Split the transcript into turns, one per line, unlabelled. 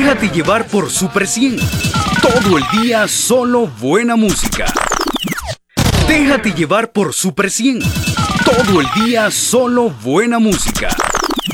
Déjate llevar por Super 100. Todo el día solo buena música. Déjate llevar por Super 100. Todo el día solo buena música.